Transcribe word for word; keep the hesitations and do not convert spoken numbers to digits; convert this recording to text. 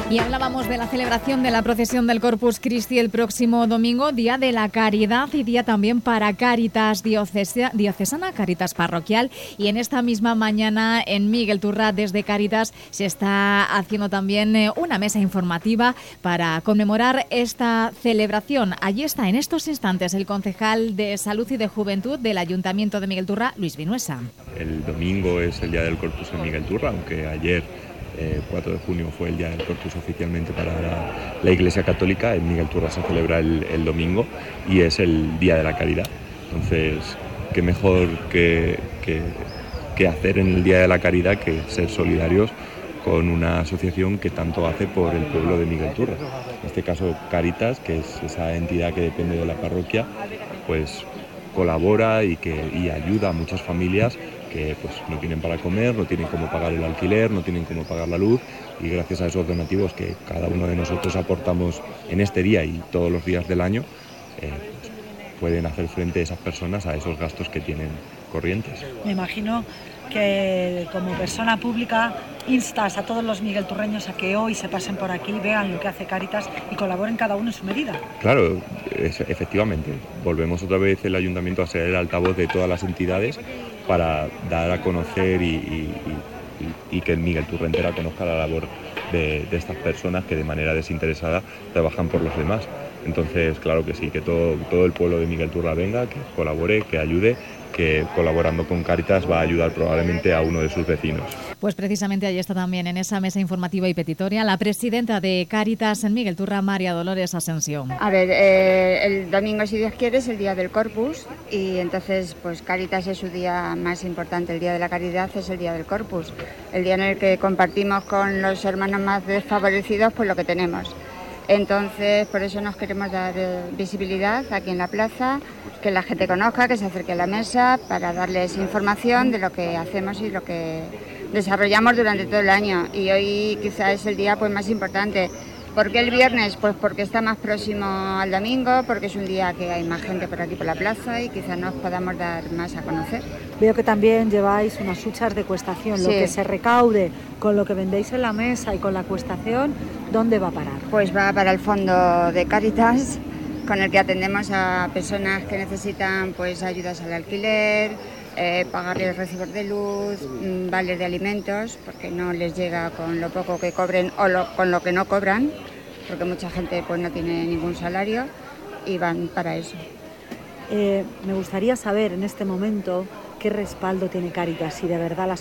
Y hablábamos de la celebración de la procesión del Corpus Christi el próximo domingo, Día de la Caridad y día también para Cáritas diocesa, diocesana, Cáritas parroquial. Y en esta misma mañana en Miguel Turra, desde Cáritas, se está haciendo también una mesa informativa para conmemorar esta celebración. Allí está en estos instantes el concejal de Salud y de Juventud del Ayuntamiento de Miguel Turra, Luis Vinuesa. El domingo es el Día del Corpus en Miguel Turra, aunque ayer Eh, cuatro de junio fue el Día del Corpus oficialmente para la, la Iglesia Católica. En Miguel Turra se celebra el, el domingo y es el Día de la Caridad. Entonces, qué mejor que, que, que hacer en el Día de la Caridad que ser solidarios con una asociación que tanto hace por el pueblo de Miguel Turra. En este caso, Cáritas, que es esa entidad que depende de la parroquia, pues colabora y, que, y ayuda a muchas familias que pues, no tienen para comer, no tienen cómo pagar el alquiler, no tienen cómo pagar la luz, y gracias a esos donativos que cada uno de nosotros aportamos en este día y todos los días del año, eh, pues, pueden hacer frente a esas personas a esos gastos que tienen corrientes. Me imagino que como persona pública instas a todos los miguelturreños a que hoy se pasen por aquí, vean lo que hace Cáritas y colaboren cada uno en su medida. Claro, es, efectivamente, volvemos otra vez el ayuntamiento a ser el altavoz de todas las entidades para dar a conocer y, y, y, y que el Miguel Turra entera conozca la labor de, de estas personas que de manera desinteresada trabajan por los demás. Entonces, claro que sí, que todo, todo el pueblo de Miguel Turra venga, que colabore, que ayude, que colaborando con Cáritas va a ayudar probablemente a uno de sus vecinos. Pues precisamente allí está también en esa mesa informativa y petitoria la presidenta de Cáritas en Miguel Turra, María Dolores Asensio. A ver, eh, el domingo, si Dios quiere, es el Día del Corpus y entonces pues Cáritas es su día más importante. El Día de la Caridad es el Día del Corpus, el día en el que compartimos con los hermanos más desfavorecidos pues lo que tenemos. Entonces, por eso nos queremos dar eh, visibilidad aquí en la plaza, que la gente conozca, que se acerque a la mesa para darles información de lo que hacemos y lo que desarrollamos durante todo el año. Y hoy quizá es el día pues más importante. ¿Por qué el viernes? Pues porque está más próximo al domingo, porque es un día que hay más gente por aquí por la plaza y quizás nos podamos dar más a conocer. Veo que también lleváis unas huchas de cuestación, sí. Lo que se recaude con lo que vendéis en la mesa y con la cuestación, ¿dónde va a parar? Pues va para el fondo de Cáritas, con el que atendemos a personas que necesitan pues ayudas al alquiler, eh, pagarles recibos de luz, mmm, vales de alimentos, porque no les llega con lo poco que cobren o lo, con lo que no cobran, porque mucha gente pues no tiene ningún salario y van para eso. Eh, me gustaría saber en este momento qué respaldo tiene Cáritas, si de verdad las